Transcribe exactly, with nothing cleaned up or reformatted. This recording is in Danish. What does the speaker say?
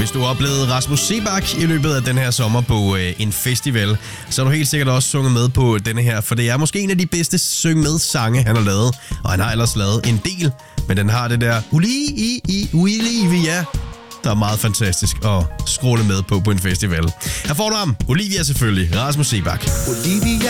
Hvis du har oplevet Rasmus Seebach i løbet af den her sommer på øh, en festival, så har du helt sikkert også sunget med på denne her, for det er måske en af de bedste syng med sange, han har lavet. Og han har ellers lavet en del, men den har det der Olivia, der er meget fantastisk at scrolle med på på en festival. Her får du ham, Olivia selvfølgelig, Rasmus Seebach. Olivia